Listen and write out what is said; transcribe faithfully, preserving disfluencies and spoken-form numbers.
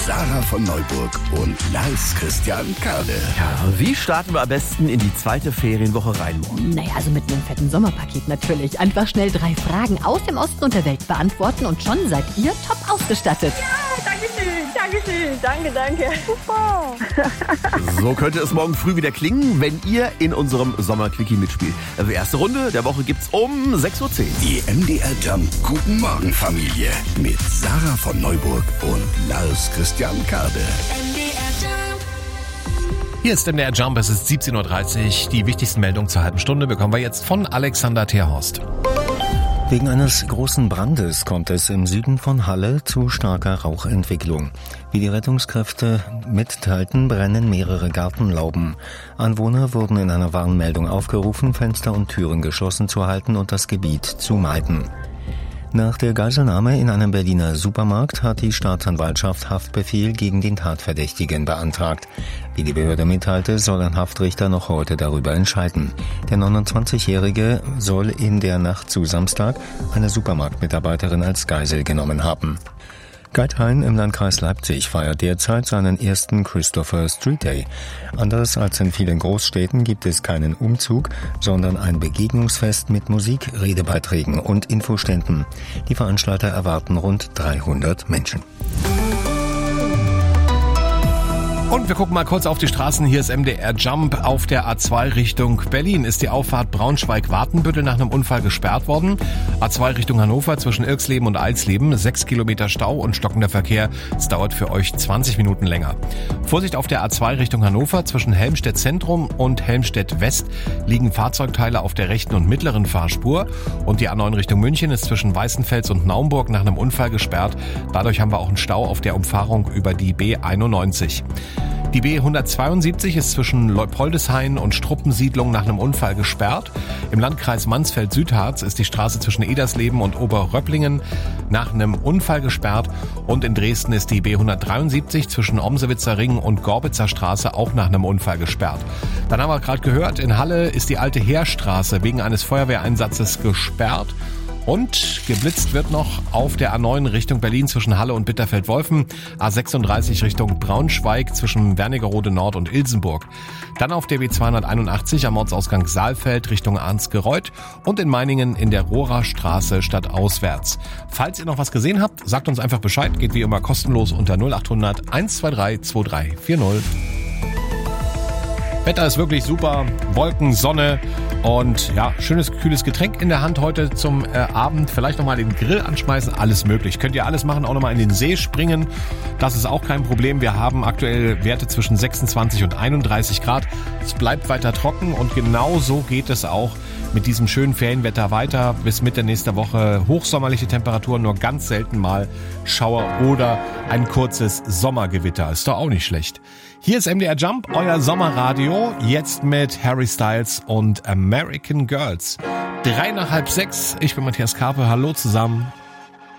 Sarah von Neuburg und Lars Christian Kade. Ja, wie starten wir am besten in die zweite Ferienwoche rein? Naja, also mit einem fetten Sommerpaket natürlich. Einfach schnell drei Fragen aus dem Osten und der Welt beantworten und schon seid ihr top ausgestattet. Ja, danke schön, danke schön, danke, danke. Super. So könnte es morgen früh wieder klingen, wenn ihr in unserem Sommerquickie mitspielt. Also erste Runde der Woche gibt's um sechs Uhr zehn. Die M D R Jump Guten Morgen Familie mit Sarah von Neuburg und Lars Christian Kade. Hier ist M D R Jump, es ist siebzehn Uhr dreißig. Die wichtigsten Meldungen zur halben Stunde bekommen wir jetzt von Alexander Terhorst. Wegen eines großen Brandes kommt es im Süden von Halle zu starker Rauchentwicklung. Wie die Rettungskräfte mitteilten, brennen mehrere Gartenlauben. Anwohner wurden in einer Warnmeldung aufgerufen, Fenster und Türen geschlossen zu halten und das Gebiet zu meiden. Nach der Geiselnahme in einem Berliner Supermarkt hat die Staatsanwaltschaft Haftbefehl gegen den Tatverdächtigen beantragt. Wie die Behörde mitteilte, soll ein Haftrichter noch heute darüber entscheiden. Der neunundzwanzigjährige soll in der Nacht zu Samstag eine Supermarktmitarbeiterin als Geisel genommen haben. Geithain im Landkreis Leipzig feiert derzeit seinen ersten Christopher Street Day. Anders als in vielen Großstädten gibt es keinen Umzug, sondern ein Begegnungsfest mit Musik, Redebeiträgen und Infoständen. Die Veranstalter erwarten rund dreihundert Menschen. Und wir gucken mal kurz auf die Straßen. Hier ist M D R Jump. Auf der A zwei Richtung Berlin ist die Auffahrt Braunschweig-Wartenbüttel nach einem Unfall gesperrt worden. A zwei Richtung Hannover zwischen Irxleben und Alsleben. Sechs Kilometer Stau und stockender Verkehr. Es dauert für euch zwanzig Minuten länger. Vorsicht auf der A zwei Richtung Hannover zwischen Helmstedt Zentrum und Helmstedt West liegen Fahrzeugteile auf der rechten und mittleren Fahrspur. Und die A neun Richtung München ist zwischen Weißenfels und Naumburg nach einem Unfall gesperrt. Dadurch haben wir auch einen Stau auf der Umfahrung über die B einundneunzig. Die B hundertzweiundsiebzig ist zwischen Leupoldeshain und Struppensiedlung nach einem Unfall gesperrt. Im Landkreis Mansfeld-Südharz ist die Straße zwischen Edersleben und Oberröpplingen nach einem Unfall gesperrt. Und in Dresden ist die B hundertdreiundsiebzig zwischen Omsewitzer Ring und Gorbitzer Straße auch nach einem Unfall gesperrt. Dann haben wir gerade gehört, in Halle ist die alte Heerstraße wegen eines Feuerwehreinsatzes gesperrt. Und geblitzt wird noch auf der A neun Richtung Berlin zwischen Halle und Bitterfeld-Wolfen, A sechsunddreißig Richtung Braunschweig zwischen Wernigerode Nord und Ilsenburg. Dann auf der B zweihunderteinundachtzig am Ortsausgang Saalfeld Richtung Arnsgereuth und in Meiningen in der Rohrer Straße stadtauswärts. Falls ihr noch was gesehen habt, sagt uns einfach Bescheid, geht wie immer kostenlos unter null acht hundert eins zwei drei zwei drei vier null. Wetter ist wirklich super, Wolken, Sonne und ja, schönes, kühles Getränk in der Hand heute zum äh, Abend. Vielleicht nochmal den Grill anschmeißen, alles möglich. Könnt ihr alles machen, auch nochmal in den See springen. Das ist auch kein Problem. Wir haben aktuell Werte zwischen sechsundzwanzig und einunddreißig Grad. Es bleibt weiter trocken und genau so geht es auch mit diesem schönen Ferienwetter weiter. Bis Mitte nächster Woche hochsommerliche Temperaturen, nur ganz selten mal Schauer oder ein kurzes Sommergewitter. Ist doch auch nicht schlecht. Hier ist M D R Jump, euer Sommerradio, jetzt mit Harry Styles und American Girls. Drei nach halb sechs, ich bin Matthias Karpe, hallo zusammen.